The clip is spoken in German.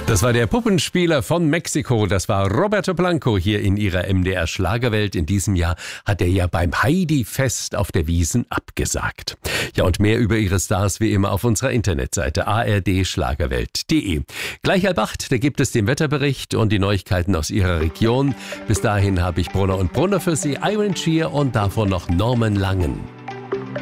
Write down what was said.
Das war der Puppenspieler von Mexiko. Das war Roberto Blanco hier in ihrer MDR Schlagerwelt. In diesem Jahr hat er ja beim Heidi-Fest auf der Wiesn abgesagt. Ja, und mehr über ihre Stars wie immer auf unserer Internetseite ardschlagerwelt.de. Gleich 7:30, da gibt es den Wetterbericht und die Neuigkeiten aus ihrer Region. Bis dahin habe ich Brunner und Brunner für Sie, Iron Shear und davor noch Norman Langen.